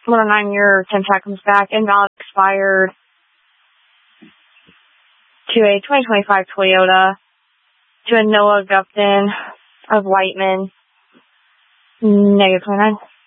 109-year temp track comes back. Invalid expired to a 2025 Toyota, to a Noah Gupton of Whiteman, -29.